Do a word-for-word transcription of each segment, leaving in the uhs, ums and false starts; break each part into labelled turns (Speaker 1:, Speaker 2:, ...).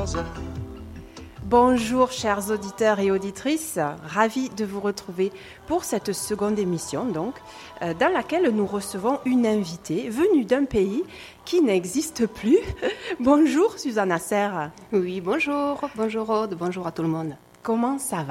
Speaker 1: cosa.
Speaker 2: Bonjour chers auditeurs et auditrices, ravis de vous retrouver pour cette seconde émission donc, euh, dans laquelle nous recevons une invitée venue d'un pays qui n'existe plus. Bonjour Susanna Serre.
Speaker 3: Oui, bonjour, bonjour Aude, bonjour à tout le monde.
Speaker 2: Comment ça va ?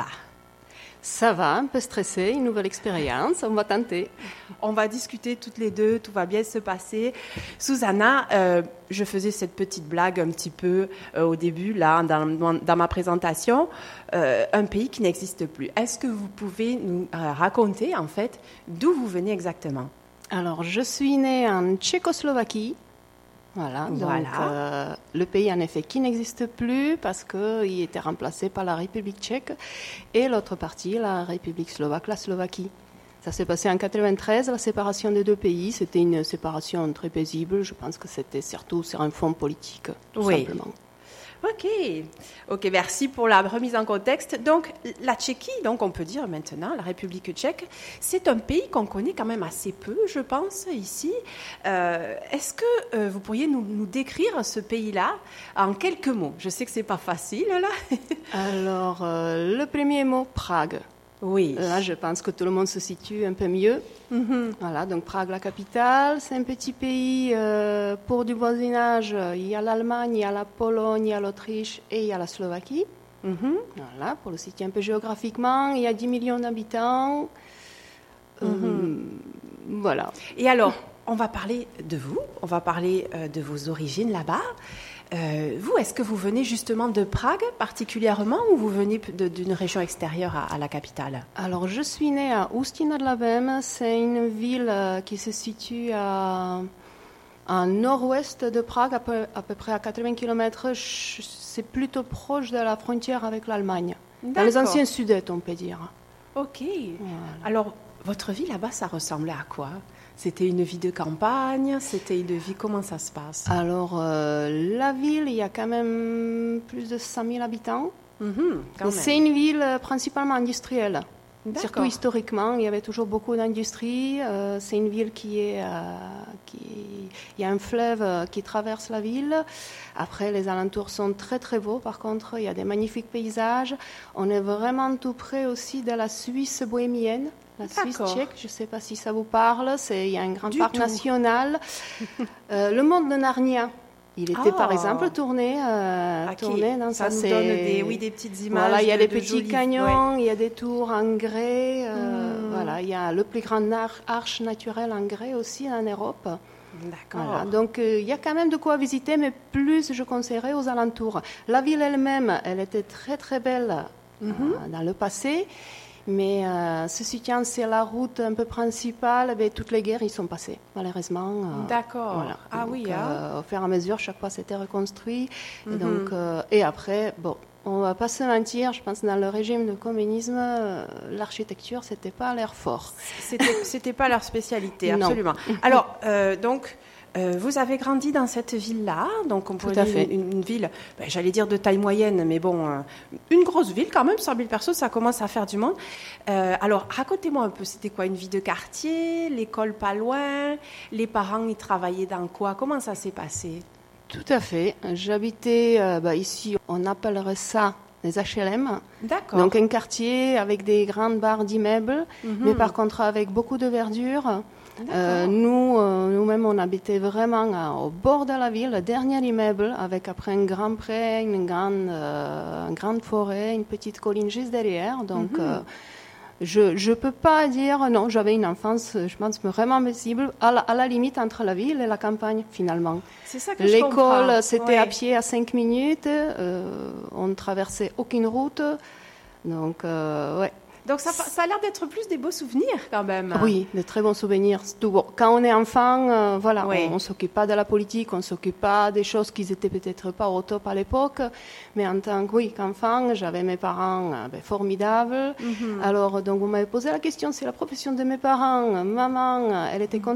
Speaker 3: Ça va, un peu stressé, une nouvelle expérience, on va tenter.
Speaker 2: On va discuter toutes les deux, tout va bien se passer. Susanna, euh, je faisais cette petite blague un petit peu euh, au début, là, dans, dans, dans ma présentation, euh, un pays qui n'existe plus. Est-ce que vous pouvez nous euh, raconter, en fait, d'où vous venez exactement ?
Speaker 3: Alors, je suis née en Tchécoslovaquie. Voilà,
Speaker 2: Voilà.
Speaker 3: donc euh, le pays en effet qui n'existe plus parce qu'il était remplacé par la République tchèque et l'autre partie, la République slovaque, la Slovaquie. Ça s'est passé en quatre-vingt-treize, la séparation des deux pays. C'était une séparation très paisible. Je pense que c'était surtout sur un fond politique, tout
Speaker 2: Oui.
Speaker 3: simplement.
Speaker 2: Ok, ok, merci pour la remise en contexte. Donc, la Tchéquie, donc on peut dire maintenant, la République tchèque, c'est un pays qu'on connaît quand même assez peu, je pense, ici. Euh, est-ce que euh, vous pourriez nous, nous décrire ce pays-là en quelques mots ? Je sais que c'est pas facile, là.
Speaker 3: Alors, euh, le premier mot, Prague.
Speaker 2: Oui.
Speaker 3: Là, je pense que tout le monde se situe un peu mieux.
Speaker 2: Mm-hmm.
Speaker 3: Voilà, donc Prague, la capitale, c'est un petit pays euh, pour du voisinage. Il y a l'Allemagne, il y a la Pologne, il y a l'Autriche et il y a la Slovaquie.
Speaker 2: Mm-hmm.
Speaker 3: Voilà, pour le situer un peu géographiquement, il y a dix millions d'habitants. Euh,
Speaker 2: Mm-hmm.
Speaker 3: Voilà.
Speaker 2: Et alors, on va parler de vous, on va parler euh, de vos origines là-bas. Euh, vous, est-ce que vous venez justement de Prague particulièrement ou vous venez de, d'une région extérieure à, à la capitale ?
Speaker 3: Alors, je suis née à Ústí nad Labem. C'est une ville euh, qui se situe à, à nord-ouest de Prague, à peu, à peu près à quatre-vingts kilomètres. Je- C'est plutôt proche de la frontière avec l'Allemagne. Dans les
Speaker 2: D'accord.
Speaker 3: anciens Sudètes, on peut dire.
Speaker 2: Ok.
Speaker 3: Voilà.
Speaker 2: Alors, votre vie là-bas, ça ressemblait à quoi ? C'était une vie de campagne ? C'était une vie... Comment ça se passe ?
Speaker 3: Alors, euh, la ville, il y a quand même plus de cent mille habitants.
Speaker 2: Mhm, quand
Speaker 3: Mais
Speaker 2: même.
Speaker 3: c'est une ville euh, principalement industrielle.
Speaker 2: D'accord.
Speaker 3: Surtout historiquement, il y avait toujours beaucoup d'industrie. Euh, c'est une ville qui est... euh, qui... Il y a un fleuve euh, qui traverse la ville. Après, les alentours sont très très beaux. Par contre, il y a des magnifiques paysages. On est vraiment tout près aussi de la Suisse bohémienne. La Suisse
Speaker 2: D'accord.
Speaker 3: tchèque, je ne sais pas si ça vous parle. C'est... Il y a un grand
Speaker 2: Du
Speaker 3: parc
Speaker 2: tout.
Speaker 3: national. Euh, le monde de Narnia. Il était
Speaker 2: Ah.
Speaker 3: par exemple tourné, euh,
Speaker 2: Ok.
Speaker 3: tourné dans
Speaker 2: Ça
Speaker 3: ça.
Speaker 2: nous
Speaker 3: c'est-
Speaker 2: donne des, oui, des petites images.
Speaker 3: Voilà, il y a
Speaker 2: de-
Speaker 3: des
Speaker 2: de
Speaker 3: petits
Speaker 2: jolies-
Speaker 3: canyons,
Speaker 2: ouais.
Speaker 3: il y a des tours en grès. euh,
Speaker 2: Hmm.
Speaker 3: Voilà, il y a le plus grand ar- arche naturelle en grès aussi en Europe.
Speaker 2: D'accord.
Speaker 3: Voilà, donc euh, il y a quand même de quoi visiter, mais plus je conseillerais aux alentours. La ville elle-même, elle était très très belle euh,
Speaker 2: Mhm.
Speaker 3: dans le passé, mais euh, se situant sur la route un peu principale, ben, toutes les guerres y sont passées, malheureusement. euh,
Speaker 2: D'accord.
Speaker 3: voilà.
Speaker 2: Ah
Speaker 3: Donc,
Speaker 2: oui, hein.
Speaker 3: euh, au fur et à mesure, chaque fois c'était reconstruit. Et,
Speaker 2: Mhm.
Speaker 3: donc, euh, et après, bon, on va pas se mentir, je pense que dans le régime de communisme, euh, l'architecture, c'était pas l'air fort.
Speaker 2: C'était, c'était pas leur spécialité,
Speaker 3: Non.
Speaker 2: absolument. Alors, euh, donc, euh, vous avez grandi dans cette ville-là, donc on pourrait
Speaker 3: Tout à
Speaker 2: dire
Speaker 3: fait.
Speaker 2: une, une ville, ben, j'allais dire de taille moyenne, mais bon, euh, une grosse ville quand même, cent mille personnes, ça commence à faire du monde. Euh, alors, racontez-moi un peu, c'était quoi, une vie de quartier, l'école pas loin, les parents, ils travaillaient dans quoi, comment ça s'est passé ?
Speaker 3: Tout à fait. J'habitais euh, bah, ici, on appellerait ça des H L M.
Speaker 2: D'accord.
Speaker 3: Donc un quartier avec des grandes barres d'immeubles,
Speaker 2: Mhm.
Speaker 3: mais par contre avec beaucoup de verdure.
Speaker 2: D'accord.
Speaker 3: Euh, nous, euh, nous-mêmes, on habitait vraiment à- au bord de la ville, le dernier immeuble, avec après un grand pré, une grande, euh, une grande forêt, une petite colline juste derrière. Donc,
Speaker 2: Mhm.
Speaker 3: euh, je ne peux pas dire, non, j'avais une enfance, je pense, vraiment paisible, à la, à la limite entre la ville et la campagne, finalement.
Speaker 2: C'est ça que je comprends.
Speaker 3: L'école, c'était
Speaker 2: Ouais.
Speaker 3: à pied à cinq minutes, euh, on ne traversait aucune route. Donc, euh, ouais.
Speaker 2: Donc ça, ça a l'air d'être plus des beaux souvenirs quand même.
Speaker 3: Oui, de très bons souvenirs. Tout bon. Quand on est enfant, euh, voilà,
Speaker 2: Oui.
Speaker 3: on ne s'occupe pas de la politique, on ne s'occupe pas des choses qui n'étaient peut-être pas au top à l'époque. Mais en tant que, oui, qu'enfant, j'avais mes parents euh, ben, formidables.
Speaker 2: Mhm.
Speaker 3: Alors, donc, vous m'avez posé la question, c'est la profession de mes parents. Maman, elle était comptable